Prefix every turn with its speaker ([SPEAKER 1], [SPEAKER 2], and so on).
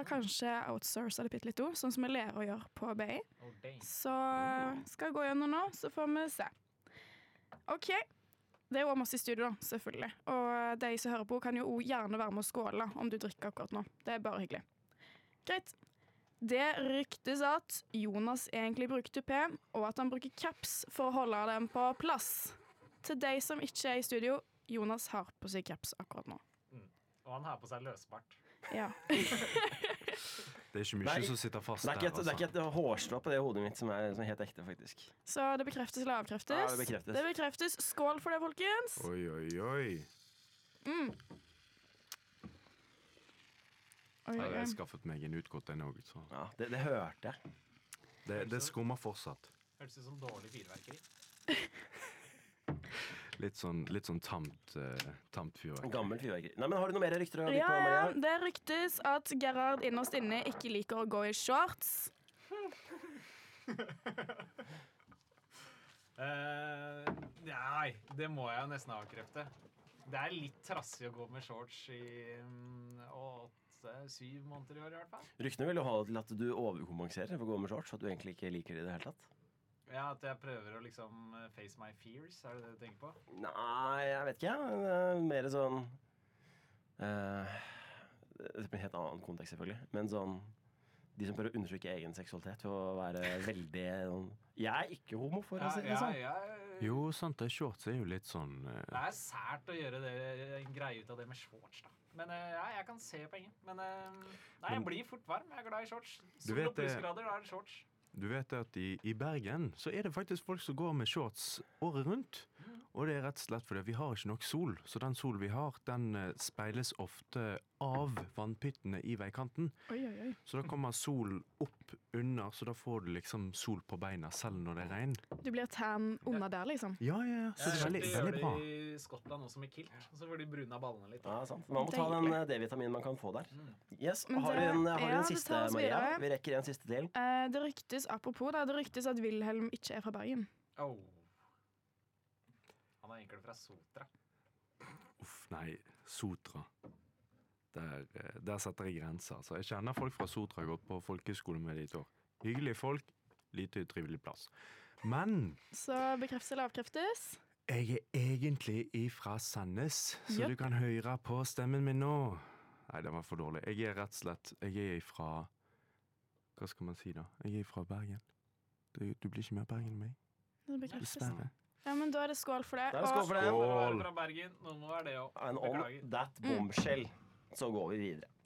[SPEAKER 1] kanskje outsource det bitte litt også, sånn som vi lærer å gjøre på BI. Så skal jeg gå gjennom nå, så får vi se. OK. Det er jo masse i studio, da, selvfølgelig. Og de som hører på, kan jo gjerne være med å skåle om du drikker akkurat nå. Det er bare hyggelig. Greit. Det ryktes at Jonas egentlig bruker tupé, og at han bruker caps for å holde dem på plass. Til de som ikke er i studio, Jonas har på seg caps akkurat nå.
[SPEAKER 2] Og han har på seg løsbart.
[SPEAKER 1] Ja.
[SPEAKER 3] Det er ikke mye som sitter fast der.
[SPEAKER 4] Det er ikke et hårstrå på det hodet mitt som er helt ekte, faktisk.
[SPEAKER 1] Så det bekreftes eller avkreftes?
[SPEAKER 4] Ja, det bekreftes.
[SPEAKER 1] Skål for det, folkens!
[SPEAKER 3] Oi. Jeg har skaffet meg en utgått en også.
[SPEAKER 4] Ja, det hørte jeg.
[SPEAKER 3] Det skummer fortsatt.
[SPEAKER 2] Hørtes ut som dårlig fyrverkeri.
[SPEAKER 3] Litt sånn tamt fyrverkeri.
[SPEAKER 4] Gammel fyrverkeri. Nei, men har du noe mer rykter?
[SPEAKER 1] Ja, det ryktes at Gerhard innerst inne ikke liker å gå i shorts.
[SPEAKER 2] Nei, det må jeg jo nesten avkrefte. Det er litt trassig å gå med shorts i 8-7 måneder i år i hvert fall.
[SPEAKER 4] Ryktene vil jo ha til at du overkompenserer for å gå med shorts, at du egentlig ikke liker det i det hele tatt.
[SPEAKER 2] Ja, at jeg prøver å liksom face my fears, er det det du tenker på?
[SPEAKER 4] Nei, jeg vet ikke. Mer sånn det er en helt annen kontekst selvfølgelig. Men sånn de som prøver å undertrykke egen seksualitet ved å være veldig sånn, jeg er ikke homo, for å si det sånn.
[SPEAKER 3] Jo, sant, det shorts er jo litt sånn
[SPEAKER 2] Det er sært å gjøre en greie ut av det med shorts, da. Men ja, jeg kan se poenget. Men nei, jeg blir fort varm. Jeg er glad i shorts. Sol og plussgrader, da er det shorts.
[SPEAKER 3] Du vet at i Bergen så er det faktisk folk som går med shorts året rundt. Og det er rett og slett fordi vi har ikke nok sol. Så den sol vi har, den speiles ofte av vannpyttene i veikanten.
[SPEAKER 1] Oi.
[SPEAKER 3] Så da kommer sol opp under, så da får du liksom sol på beina selv når det er regn.
[SPEAKER 1] Du blir tan under der, liksom?
[SPEAKER 3] Ja. Så det er veldig bra.
[SPEAKER 2] Det gjør de i Skottland også med kilt. Så får de bruna ballene litt.
[SPEAKER 4] Ja, sant. Man må ta den D-vitaminen man kan få der. Yes, har du en siste, Maria? Vi rekker en siste til.
[SPEAKER 1] Det ryktes, apropos det ryktes at Wilhelm ikke er fra Bergen.
[SPEAKER 2] Han er egentlig fra Sotra.
[SPEAKER 3] Nei, Sotra. Der setter jeg grenser. Så jeg kjenner folk fra Sotra gått på folkeskole med de to. Hyggelige folk, lite utrivelig plass. Men
[SPEAKER 1] Så bekreftes eller avkreftes?
[SPEAKER 3] Jeg er egentlig ifra Sandnes, så du kan høre på stemmen min nå. Nei, det var for dårlig. Jeg er rett og slett, jeg er ifra, hva skal man si da? Jeg er ifra Bergen. Du blir ikke mer Bergen enn meg.
[SPEAKER 1] Det bekreftes.
[SPEAKER 3] Dessverre.
[SPEAKER 1] Ja, men da er det skål for det.
[SPEAKER 4] Skål for det.
[SPEAKER 2] Skål! Fra Bergen, nå er det jo.
[SPEAKER 4] And on that bombshell så går vi videre.